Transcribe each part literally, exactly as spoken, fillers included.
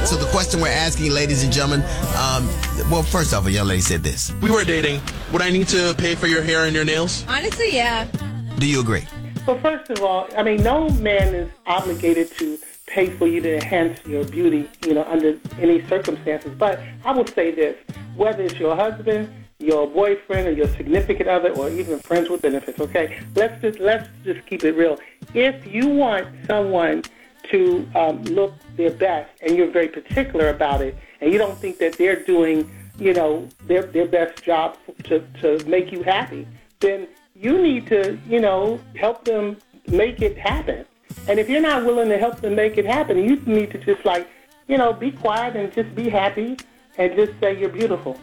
So the question we're asking, ladies and gentlemen, um, well, first off, a young lady said this. We were dating. Would I need to pay for your hair and your nails? Honestly, yeah. Do you agree? Well, first of all, I mean, no man is obligated to pay for you to enhance your beauty, you know, under any circumstances. But I will say this, whether it's your husband, your boyfriend, or your significant other, or even friends with benefits, okay? Let's just let's just keep it real. If you want someone to um, look their best, and you're very particular about it, and you don't think that they're doing, you know, their their best job to, to make you happy, then you need to, you know, help them make it happen. And if you're not willing to help them make it happen, you need to just, like, you know, be quiet and just be happy and just say you're beautiful.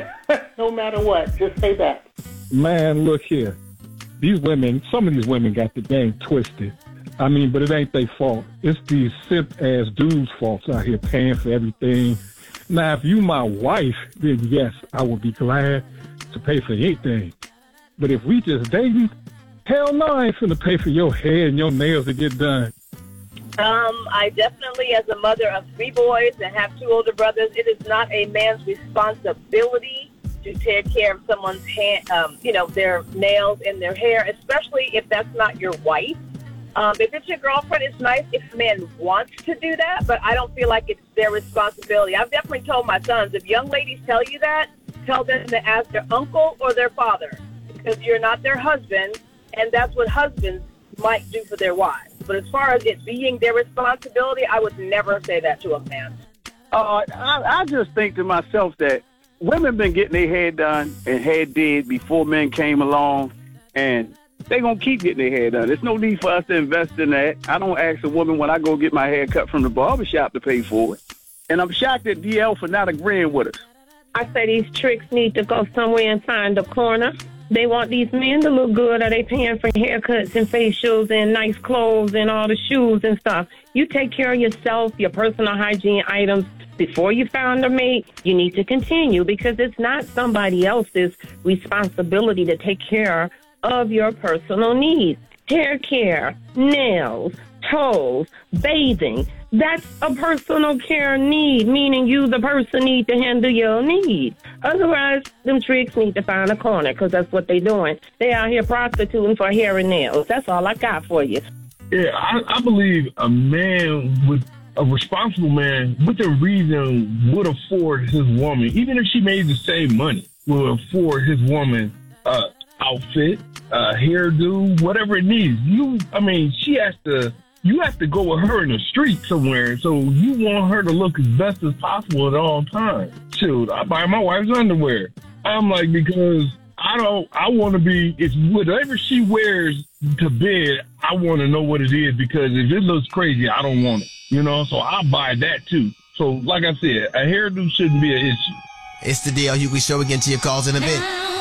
No matter what, just say that. Man, look here. These women, some of these women got the game twisted. I mean, but it ain't their fault. It's these simp-ass dudes' faults out here paying for everything. Now, if you my wife, then yes, I would be glad to pay for anything. But if we just dating, hell no, I ain't finna pay for your hair and your nails to get done. Um, I definitely, as a mother of three boys and have two older brothers, it is not a man's responsibility to take care of someone's hand, um, you know, their nails and their hair, especially if that's not your wife. Um, if it's your girlfriend, it's nice if a man wants to do that, but I don't feel like it's their responsibility. I've definitely told my sons, if young ladies tell you that, tell them to ask their uncle or their father, because you're not their husband, and that's what husbands might do for their wives. But as far as it being their responsibility, I would never say that to a man. Uh, I, I just think to myself that women been getting their hair done and hair did before men came along, and they're going to keep getting their hair done. There's no need for us to invest in that. I don't ask a woman when I go get my hair cut from the barbershop to pay for it. And I'm shocked at D L for not agreeing with us. I say these tricks need to go somewhere and find a corner. They want these men to look good. Are they paying for haircuts and facials and nice clothes and all the shoes and stuff? You take care of yourself, your personal hygiene items. Before you found a mate, you need to continue, because it's not somebody else's responsibility to take care of your personal needs. Hair care, nails, toes, bathing. That's a personal care need, meaning you, the person, need to handle your needs. Otherwise, them tricks need to find a corner, because that's what they're doing. They out here prostituting for hair and nails. That's all I got for you. Yeah, I, I believe a man with a responsible man within reason would afford his woman, even if she made the same money, would afford his woman uh, outfit, uh, hairdo, whatever it needs. You, I mean, she has to. You have to go with her in the street somewhere, so you want her to look as best as possible at all times. Shoot, I buy my wife's underwear. I'm like, because I don't, I want to be, it's whatever she wears to bed, I want to know what it is, because if it looks crazy, I don't want it, you know, so I'll buy that too. So, like I said, a hairdo shouldn't be an issue. It's the D L Hughley Show. Again to your calls in a bit.